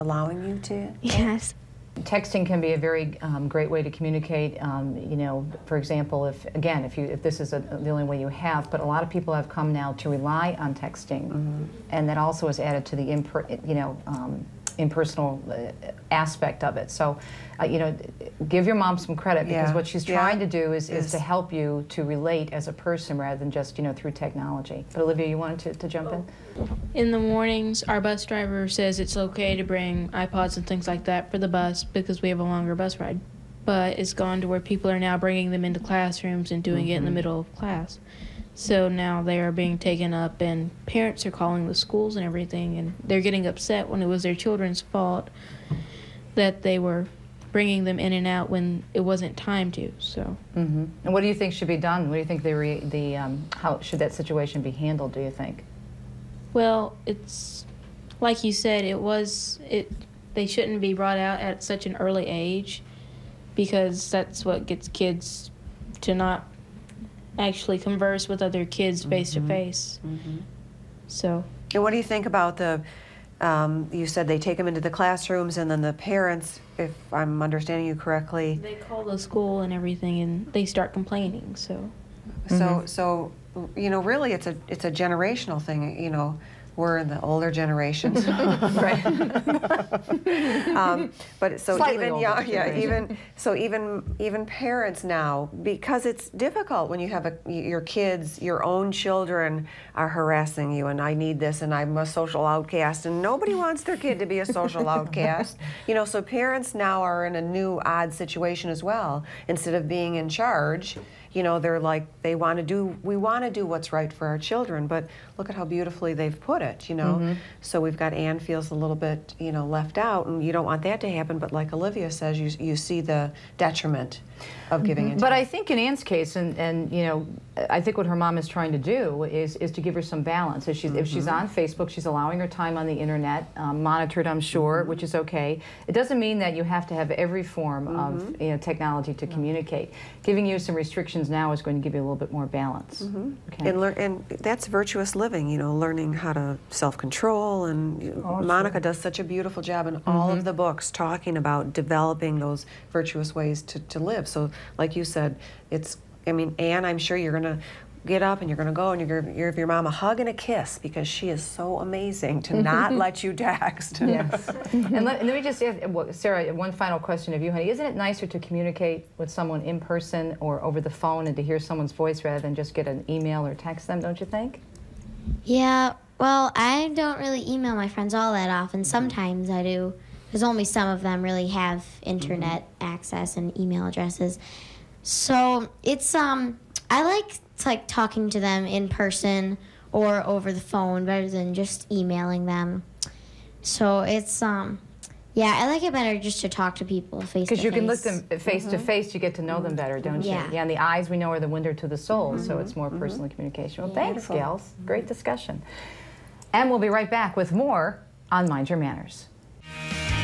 allowing you to? Yes. Texting can be a very great way to communicate. You know, for example, if this is the only way you have, but a lot of people have come now to rely on texting, and that also is added to the impersonal aspect of it. So, you know, give your mom some credit, because what she's trying to do is to help you to relate as a person rather than just, you know, through technology. But Olivia, you wanted to jump in? In the mornings, our bus driver says it's okay to bring iPods and things like that for the bus because we have a longer bus ride. But it's gone to where people are now bringing them into classrooms and doing it in the middle of class. So now they are being taken up, and parents are calling the schools and everything, and they're getting upset when it was their children's fault that they were bringing them in and out when it wasn't time to. So. And what do you think should be done? What do you think how should that situation be handled, do you think? Well, it's like you said, they shouldn't be brought out at such an early age, because that's what gets kids to not actually converse with other kids face to face. So. And what do you think about the, you said they take them into the classrooms, and then the parents, if I'm understanding you correctly. They call the school and everything, and they start complaining, so. So, you know, really it's a generational thing, you know. We're in the older generations, right? But so Slightly even older even parents now, because it's difficult when you have your kids, your own children are harassing you, and I need this, and I'm a social outcast, and nobody wants their kid to be a social outcast. You know, so parents now are in a new odd situation as well. Instead of being in charge, you know, they're like, we want to do what's right for our children, but look at how beautifully they've put it, you know. So we've got Anne feels a little bit, you know, left out, and you don't want that to happen, but like Olivia says, you see the detriment of giving into But it. I think in Anne's case, and you know, I think what her mom is trying to do is to give her some balance. If she's on Facebook, she's allowing her time on the internet, monitored, I'm sure, which is okay. It doesn't mean that you have to have every form of technology to communicate. Giving you some restrictions now is going to give you a little bit more balance. Okay. And that's virtuous living, you know, learning how to self-control, and Monica does such a beautiful job in all of the books talking about developing those virtuous ways to live. So like you said, I mean, Anne, I'm sure you're going to get up and you're going to go and you're going to give your mom a hug and a kiss, because she is so amazing to not let you text. Yes. And let me just ask, Sarah, one final question of you, honey. Isn't it nicer to communicate with someone in person or over the phone, and to hear someone's voice rather than just get an email or text them, don't you think? Yeah, well, I don't really email my friends all that often. Sometimes I do, because only some of them really have internet access and email addresses. So it's, I like talking to them in person or over the phone better than just emailing them. So it's, yeah, I like it better just to talk to people face to face. Because you can look them face to face, you get to know them better, don't you? Yeah, and the eyes, we know, are the window to the soul, so it's more personal communication. Well, thanks, gals. Great discussion. And we'll be right back with more on Mind Your Manners.